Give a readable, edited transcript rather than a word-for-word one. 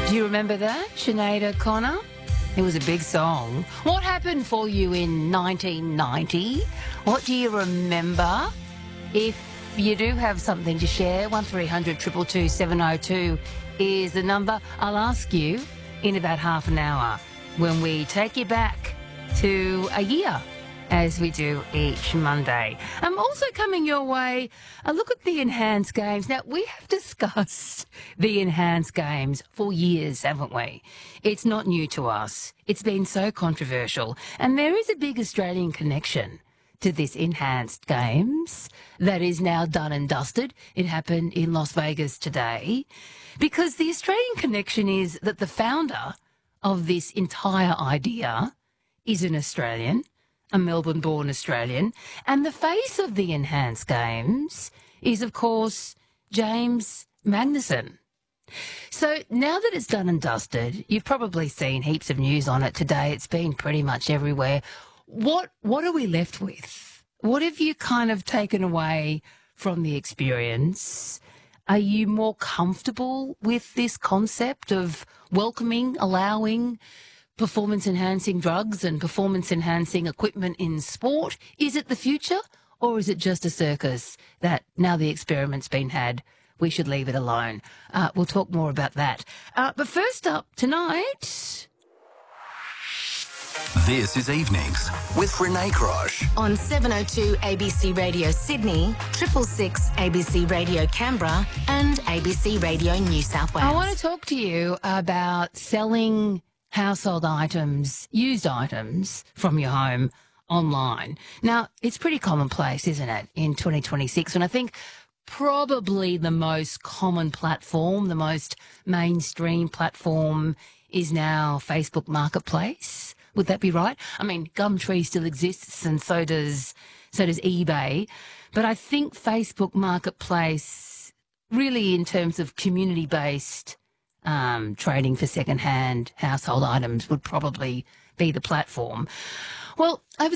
Do you remember that, Sinead O'Connor? It was a big song. What happened for you in 1990? What do you remember? If you do have something to share, 1300 222 702 is the number. I'll ask you in about half an hour when we take you back to a year, as we do each Monday. I'm also coming your way a look at the Enhanced Games. Now, we have discussed the Enhanced Games for years, haven't we? It's not new to us. It's been so controversial. And there is a big Australian connection to this Enhanced Games that is now done and dusted. It happened in Las Vegas today. Because the Australian connection is that the founder of this entire idea is an Australian, a Melbourne-born Australian, and the face of the Enhanced Games is, of course, James Magnussen. So now that it's done and dusted, you've probably seen heaps of news on it today. It's been pretty much everywhere. What are we left with? What have you kind of taken away from the experience? Are you more comfortable with this concept of welcoming, allowing performance-enhancing drugs and performance-enhancing equipment in sport? Is it the future, or is it just a circus that now the experiment's been had, we should leave it alone? We'll talk more about that. But first up tonight... This is Evenings with Renee Crosh. On 702 ABC Radio Sydney, 666 ABC Radio Canberra and ABC Radio New South Wales. I want to talk to you about selling household items, used items from your home online. Now, it's pretty commonplace, isn't it, in 2026? And I think probably the most common platform, the most mainstream platform is now Facebook Marketplace. Would that be right? I mean, Gumtree still exists and so does eBay. But I think Facebook Marketplace, really in terms of community-based trading for second-hand household items, would probably be the platform. Well, over